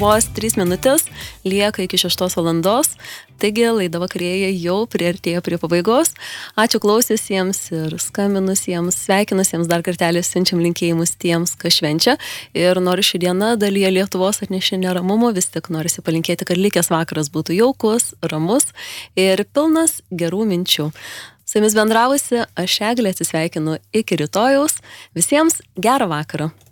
vos 3 minutės lieka iki 6 valandos, taigi laida vakarėje jau priartėjo prie pabaigos. Ačiū klausiusiems ir skambinusiems, sveikinusiems, dar kartelį siunčiam linkėjimus tiems, kas švenčia. Ir noriu šį dieną dalyje Lietuvos atnešė neramumo, vis tik norisi palinkėti, kad likęs vakaras būtų jaukus, ramus ir pilnas gerų minčių. Su jumis bendravusi, aš Eglė atsisveikinu iki rytojaus. Visiems gerą vakarą.